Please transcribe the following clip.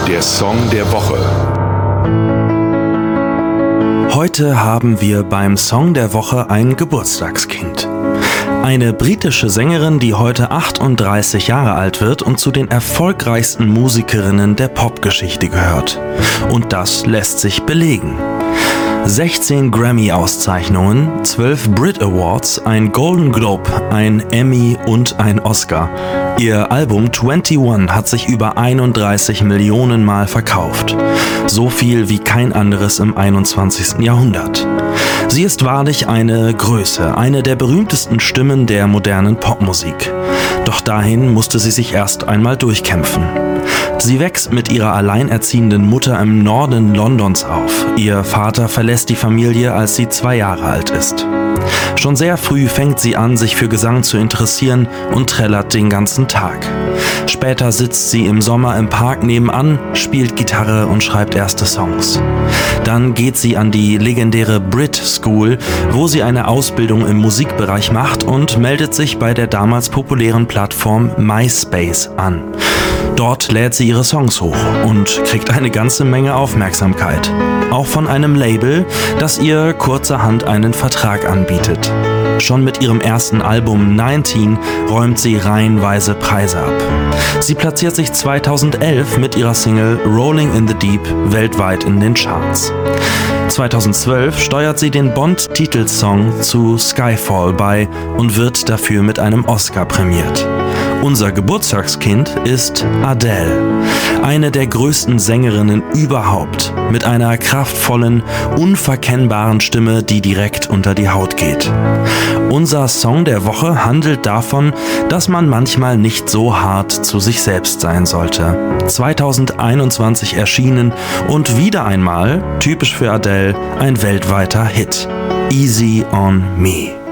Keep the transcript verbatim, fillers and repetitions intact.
Der Song der Woche. Heute haben wir beim Song der Woche ein Geburtstagskind. Eine britische Sängerin, die heute achtunddreißig Jahre alt wird und zu den erfolgreichsten Musikerinnen der Popgeschichte gehört. Und das lässt sich belegen. sechzehn Grammy-Auszeichnungen, zwölf Brit Awards, ein Golden Globe, ein Emmy und ein Oscar. Ihr Album einundzwanzig hat sich über einunddreißig Millionen Mal verkauft. So viel wie kein anderes im einundzwanzigsten Jahrhundert. Sie ist wahrlich eine Größe, eine der berühmtesten Stimmen der modernen Popmusik. Doch dahin musste sie sich erst einmal durchkämpfen. Sie wächst mit ihrer alleinerziehenden Mutter im Norden Londons auf. Ihr Vater verlässt die Familie, als sie zwei Jahre alt ist. Schon sehr früh fängt sie an, sich für Gesang zu interessieren und trällert den ganzen Tag. Später sitzt sie im Sommer im Park nebenan, spielt Gitarre und schreibt erste Songs. Dann geht sie an die legendäre Brit School, wo sie eine Ausbildung im Musikbereich macht und meldet sich bei der damals populären Plattform MySpace an. Dort lädt sie ihre Songs hoch und kriegt eine ganze Menge Aufmerksamkeit. Auch von einem Label, das ihr kurzerhand einen Vertrag anbietet. Schon mit ihrem ersten Album neunzehn räumt sie reihenweise Preise ab. Sie platziert sich zweitausendelf mit ihrer Single Rolling in the Deep weltweit in den Charts. zweitausendzwölf steuert sie den Bond-Titelsong zu Skyfall bei und wird dafür mit einem Oscar prämiert. Unser Geburtstagskind ist Adele, eine der größten Sängerinnen überhaupt, mit einer kraftvollen, unverkennbaren Stimme, die direkt unter die Haut geht. Unser Song der Woche handelt davon, dass man manchmal nicht so hart zu sich selbst sein sollte. zweitausendeinundzwanzig erschienen und wieder einmal, typisch für Adele, ein weltweiter Hit. Easy on Me.